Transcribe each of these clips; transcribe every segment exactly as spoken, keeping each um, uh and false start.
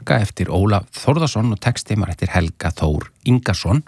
Bakka eftir Ólaf Þórðarsson og textimar eftir Helga Þór Ingason.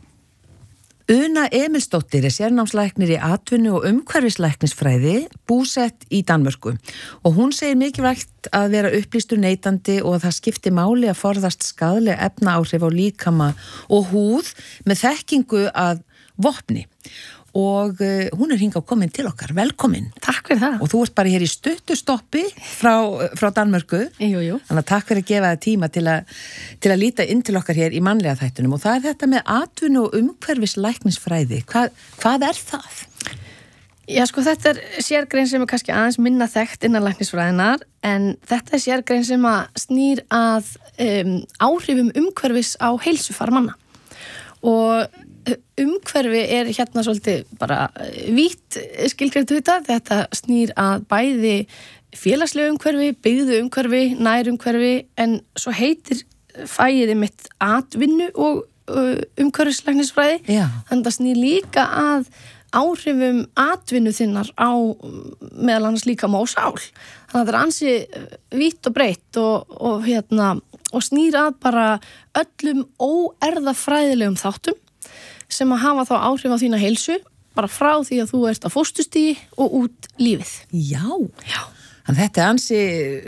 Una Emilsdóttir er sérnámslæknir í atvinnu og umhverfislæknisfræði, búsett í Danmörku og hún segir mikilvægt að vera upplýstur neytandi og að það skipti máli að forðast skaðleg efnaáhrif á líkama og húð með þekkingu að vopni. Og uh, hún er hingað komin til okkar, velkomin. Takk fyrir það. Og þú ert bara hér í stuttu stoppi frá, frá Danmörku. Jú, jú. Þannig að takk fyrir að gefa það tíma til að, til að líta inn til okkar hér í mannlega þættunum. Og það er þetta með atvinnu og umhverfislæknisfræði. Hvað, hvað er það? Já, sko, þetta er sérgrein sem er kannski aðeins minna þekkt innan læknisfræðinar, en þetta er sérgrein sem að snýr að um, áhrifum umhverfis á heilsufar manna. Og umhverfi er hérna svolítið bara vítt skilgreint hugtak. Þetta snýr að bæði félagslegu umhverfi, byggðu umhverfi, nær umhverfi, en svo heitir fæið mitt atvinnu og uh, umhverfislæknisfræði. Já. Þannig að það snýr líka að áhrifum atvinnu þinnar á meðal annars líkama og sál. Þannig að þetta er ansi vítt og breitt og, og, hérna, og snýr að bara öllum óerðafræðilegum þáttum sem að hafa þá áhrif á þína heilsu, bara frá því að þú ert á fósturstigi og út lífið. Já. Já. Þannig þetta er ansi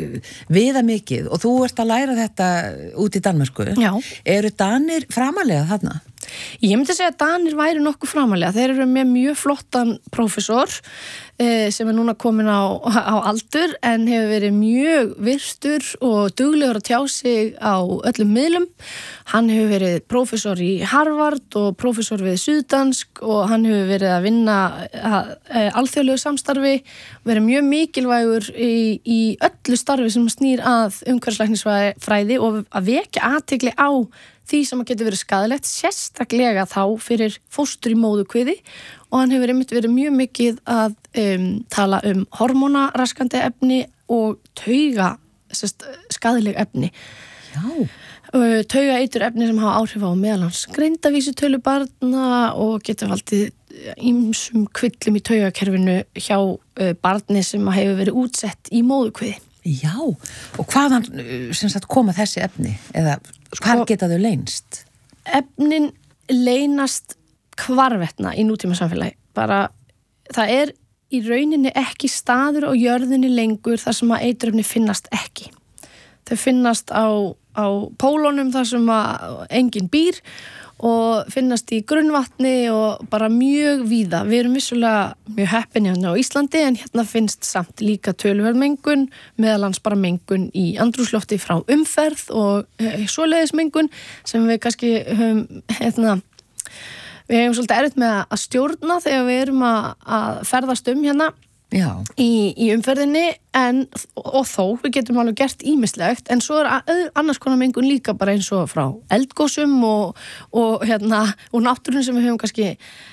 viðamikið og þú ert að læra þetta út í Danmörku. Já. Eru Danir framalega þarna? Ég myndi segja að Danir væri nokkuð framalega. Þeir eru með mjög flottan prófessor eh, sem er núna komin á, á aldur en hefur verið mjög virtur og duglegur að tjá sig á öllum miðlum. Hann hefur verið prófessor í Harvard og prófessor við Suðdansk og hann hefur verið að vinna að, að, alþjóðlegu samstarfi, verið mjög mikilvægur í, í öllu starfi sem snýr að umhverfislæknisfræði og að vekja athygli á því sem að getur verið skaðlegt, sérstaklega þá fyrir fóstur í móðukviði og hann hefur einmitt verið mjög mikið að um, tala um hormónaraskandi efni og tauga sérst, skaðleg efni. Já. Tauga eitur efni sem hafa áhrif á meðalans greindavísitölu barna og getur valdið ýmsum kvillum í taugakerfinu hjá uh, barni sem hefur verið útsett í móðukviði. Já, og hvaðan sem sagt koma þessi efni? Eða hvað geta þau leynst? Efnin leynast hvarvetna í nútíma samfélagi. Bara, það er í rauninni ekki staður á jörðinni lengur þar sem að eiturefni finnast ekki. Þau finnast á, á pólunum þar sem að enginn býr og finnast í grunnvatni og bara mjög víða. Við erum vissulega mjög heppin hérna á Íslandi en hérna finnst samt líka töluverð mengun, meðalans bara mengun í andrúmslofti frá umferð og e, svoleiðis mengun sem við kannski höfum, hérna, við hefum svolítið erfitt með að stjórna þegar við erum að, að ferðast um hérna. Já. Í, í umferðinni en, og þó, við getum alveg gert ýmislegt en svo er að, annars konar mengun líka bara eins og frá eldgosum og, og, hérna, og náttúrun sem við höfum kannski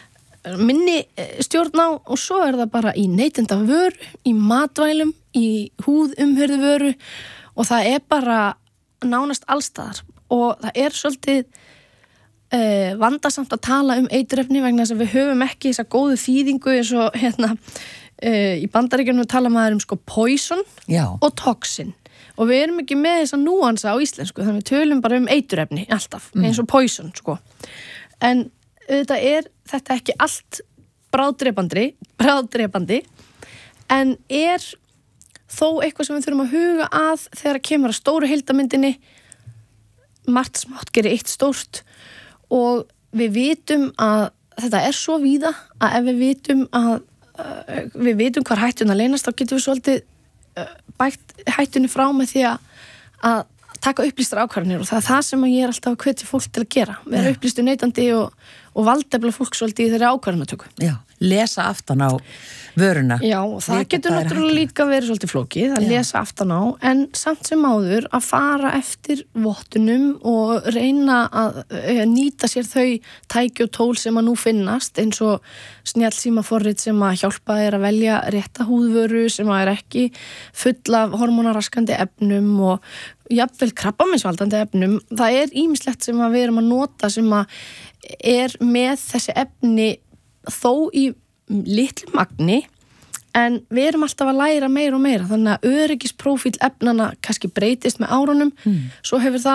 minni stjórn á og svo er það bara í neytenda vöru, í matvælum, í húðumhverðu vöru og það er bara nánast allstaðar og það er svolítið eh, vandasamt að tala um eiturefni vegna þess að við höfum ekki þessa góðu þýðingu eins og hérna Uh, í Bandaríkjunum tala maður um sko poison Já. Og toxin og við erum ekki með þessa núansa á íslensku þannig við tölum bara um eiturefni alltaf mm. eins og poison sko en þetta er þetta ekki allt bráðdrepandi bráðdrepandi en er þó eitthvað sem við þurfum að huga að þegar kemur að stóru heildamyndinni margt smátt gerir eitt stórt og við vitum að þetta er svo víða að ef við vitum að við vitum hvar hættuna leynast þá getum við svolítið bætt hættunni frá með því að, að taka upplýstar ákvarðanir og það er það sem ég er alltaf að hvetja fólk til að gera vera upplýstu neytandi og, og valdefla fólk svolítið í þeirri ákvarðanatöku. Já, lesa aftan á vöruna. Já, og það Vita getur hvað er náttúrulega hættulegt. líka verið svolítið flókið að Já. lesa aftan á en samt sem áður að fara eftir vottunum og reyna að uh, nýta sér þau tæki og tól sem að nú finnast eins og snjallsímaforrit sem að hjálpa þér að velja rétta húðvöru sem að er ekki full af hormónaraskandi efnum og jafnvel krabbameinsvaldandi efnum. Það er ýmislegt sem að við erum að nota sem að er með þessi efni þó í litlu magni en við erum alltaf að læra meira og meira þannig að öryggisprófíl efnana kannski breytist með árunum mm. svo hefur það